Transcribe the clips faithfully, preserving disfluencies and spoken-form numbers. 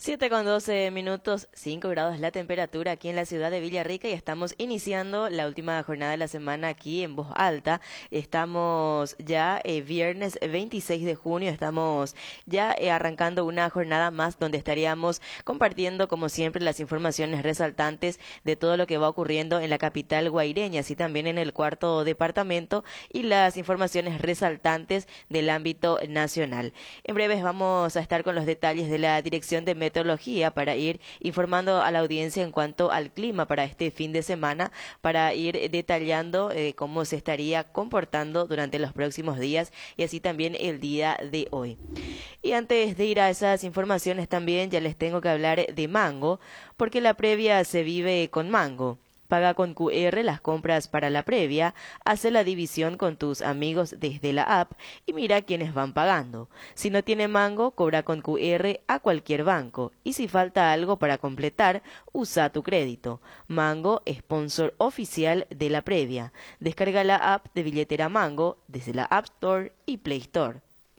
Siete con doce minutos, cinco grados la temperatura aquí en la ciudad de Villarrica y estamos iniciando la última jornada de la semana aquí en voz alta. Estamos ya eh, viernes veintiséis de junio, estamos ya eh, arrancando una jornada más donde estaríamos compartiendo como siempre las informaciones resaltantes de todo lo que va ocurriendo en la capital guaireña, así también en el cuarto departamento y las informaciones resaltantes del ámbito nacional. En breves vamos a estar con los detalles de la Dirección de Meteorología para ir informando a la audiencia en cuanto al clima para este fin de semana, para ir detallando eh, cómo se estaría comportando durante los próximos días y así también el día de hoy. Y antes de ir a esas informaciones también ya les tengo que hablar de Mango, porque la previa se vive con Mango. Paga con Q R las compras para la previa, hace la división con tus amigos desde la app y mira quiénes van pagando. Si no tiene Mango, cobra con Q R a cualquier banco. Y si falta algo para completar, usa tu crédito. Mango, sponsor oficial de la previa. Descarga la app de billetera Mango desde la App Store y Play Store.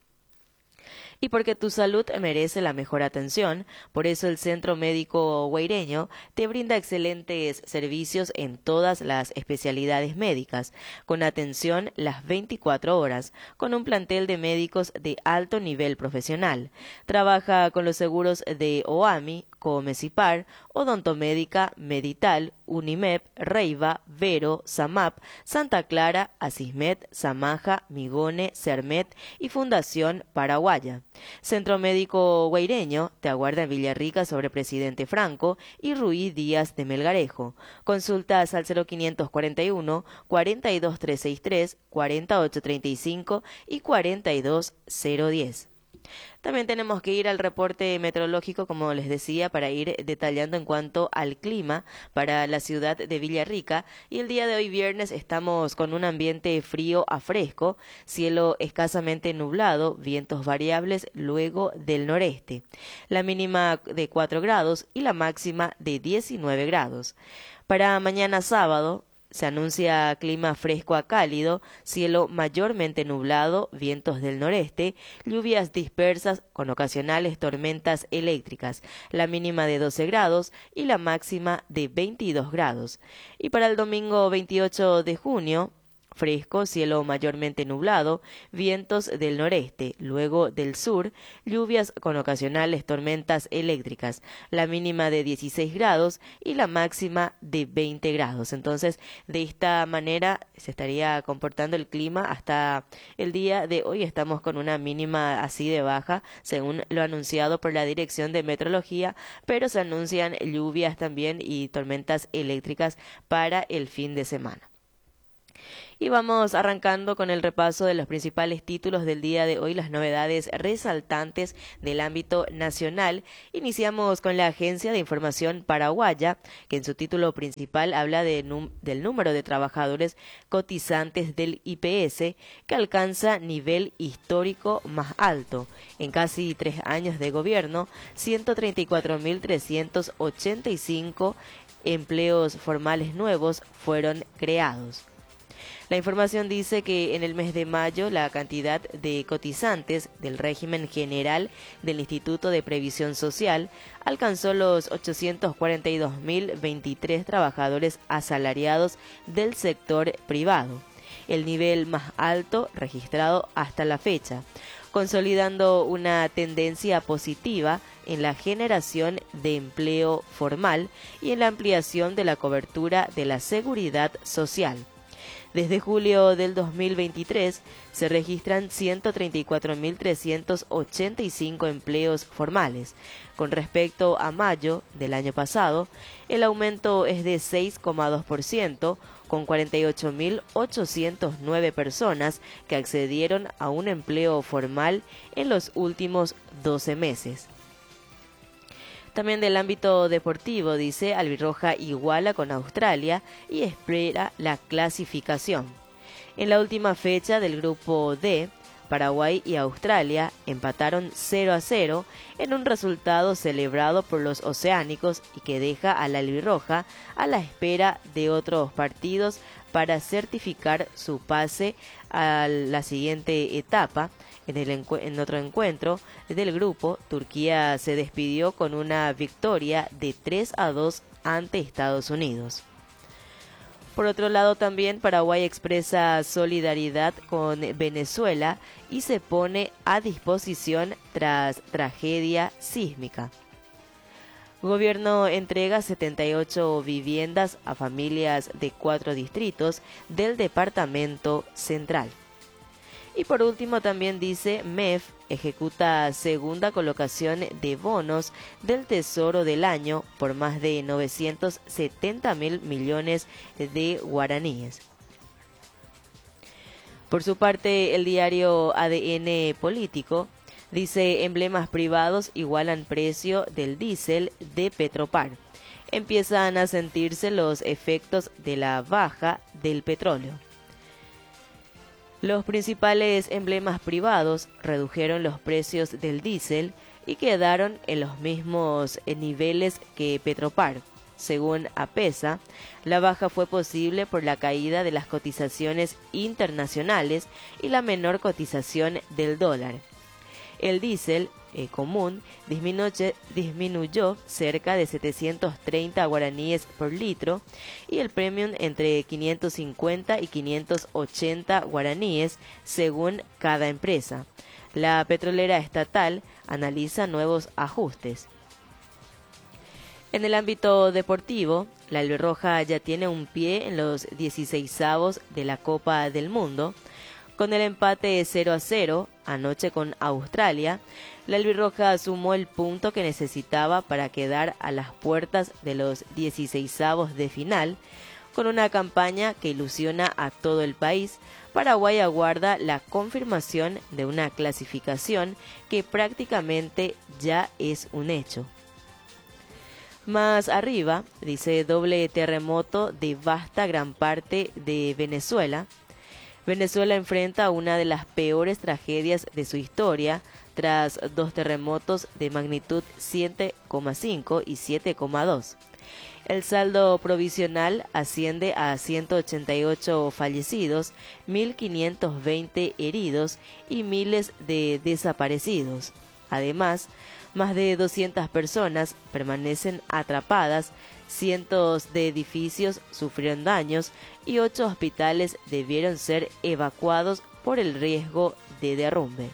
Y porque tu salud merece la mejor atención, por eso el Centro Médico Guaireño te brinda excelentes servicios en todas las especialidades médicas, con atención las veinticuatro horas, con un plantel de médicos de alto nivel profesional. Trabaja con los seguros de OAMI, Comecipar, Odontomédica, Medital, Unimep, Reiva, Vero, Samap, Santa Clara, Asismed, Samaja, Migone, Cermet y Fundación Paraguaya. Centro Médico Guaireño te aguarda en Villarrica sobre Presidente Franco y Ruiz Díaz de Melgarejo. Consultas al cero quinientos cuarenta y uno, cuarenta y dos trescientos sesenta y tres, cuarenta y ocho treinta y cinco y cuarenta y dos cero diez. También tenemos que ir al reporte meteorológico, como les decía, para ir detallando en cuanto al clima para la ciudad de Villarrica. Y el día de hoy, viernes, estamos con un ambiente frío a fresco, cielo escasamente nublado, vientos variables luego del noreste. La mínima de cuatro grados y la máxima de diecinueve grados. Para mañana sábado, se anuncia clima fresco a cálido, cielo mayormente nublado, vientos del noreste, lluvias dispersas con ocasionales tormentas eléctricas, la mínima de doce grados y la máxima de veintidós grados. Y para el domingo veintiocho de junio, fresco, cielo mayormente nublado, vientos del noreste, luego del sur, lluvias con ocasionales tormentas eléctricas, la mínima de dieciséis grados y la máxima de veinte grados. Entonces, de esta manera se estaría comportando el clima hasta el día de hoy. Estamos con una mínima así de baja, según lo anunciado por la Dirección de Meteorología, pero se anuncian lluvias también y tormentas eléctricas para el fin de semana. Y vamos arrancando con el repaso de los principales títulos del día de hoy, las novedades resaltantes del ámbito nacional. Iniciamos con la Agencia de Información Paraguaya, que en su título principal habla de num- del número de trabajadores cotizantes del I P S, que alcanza nivel histórico más alto. En casi tres años de gobierno, ciento treinta y cuatro mil trescientos ochenta y cinco empleos formales nuevos fueron creados. La información dice que en el mes de mayo la cantidad de cotizantes del régimen general del Instituto de Previsión Social alcanzó los ochocientos cuarenta y dos mil veintitrés trabajadores asalariados del sector privado, el nivel más alto registrado hasta la fecha, consolidando una tendencia positiva en la generación de empleo formal y en la ampliación de la cobertura de la seguridad social. Desde julio del dos mil veintitrés se registran ciento treinta y cuatro mil trescientos ochenta y cinco empleos formales. Con respecto a mayo del año pasado, el aumento es de seis coma dos por ciento, con cuarenta y ocho mil ochocientos nueve personas que accedieron a un empleo formal en los últimos doce meses. También del ámbito deportivo, dice, Albirroja iguala con Australia y espera la clasificación. En la última fecha del grupo D, Paraguay y Australia empataron cero a cero en un resultado celebrado por los oceánicos y que deja a la albirroja a la espera de otros partidos para certificar su pase a la siguiente etapa En, el encu- en otro encuentro del grupo, Turquía se despidió con una victoria de tres a dos ante Estados Unidos. Por otro lado, también Paraguay expresa solidaridad con Venezuela y se pone a disposición tras tragedia sísmica. Gobierno entrega setenta y ocho viviendas a familias de cuatro distritos del Departamento Central. Y por último también dice M E F ejecuta segunda colocación de bonos del Tesoro del año por más de novecientos setenta mil millones de guaraníes. Por su parte, el diario A D N Político dice emblemas privados igualan precio del diésel de Petropar. Empiezan a sentirse los efectos de la baja del petróleo. Los principales emblemas privados redujeron los precios del diésel y quedaron en los mismos niveles que Petropar. Según APESA, la baja fue posible por la caída de las cotizaciones internacionales y la menor cotización del dólar. El diésel eh, común disminuye, disminuyó cerca de setecientos treinta guaraníes por litro y el premium entre quinientos cincuenta y quinientos ochenta guaraníes según cada empresa. La petrolera estatal analiza nuevos ajustes. En el ámbito deportivo, la albirroja ya tiene un pie en los dieciseisavos de la Copa del Mundo. Con el empate cero a cero anoche con Australia, la albirroja sumó el punto que necesitaba para quedar a las puertas de los dieciseisavos de final. Con una campaña que ilusiona a todo el país, Paraguay aguarda la confirmación de una clasificación que prácticamente ya es un hecho. Más arriba, dice doble terremoto devasta gran parte de Venezuela. Venezuela enfrenta una de las peores tragedias de su historia tras dos terremotos de magnitud siete coma cinco y siete coma dos. El saldo provisional asciende a ciento ochenta y ocho fallecidos, mil quinientos veinte heridos y miles de desaparecidos. Además, más de doscientas personas permanecen atrapadas, cientos de edificios sufrieron daños y ocho hospitales debieron ser evacuados por el riesgo de derrumbe.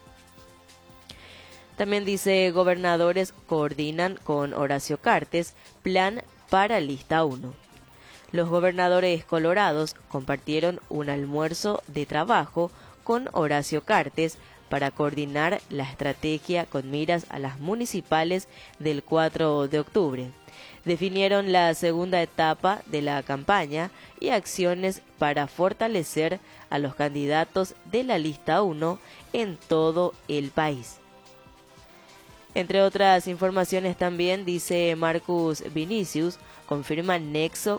También dice, gobernadores coordinan con Horacio Cartes plan para lista uno. Los gobernadores colorados compartieron un almuerzo de trabajo con Horacio Cartes para coordinar la estrategia con miras a las municipales del cuatro de octubre. Definieron la segunda etapa de la campaña y acciones para fortalecer a los candidatos de la lista uno en todo el país. Entre otras informaciones también dice Marcus Vinicius confirma nexo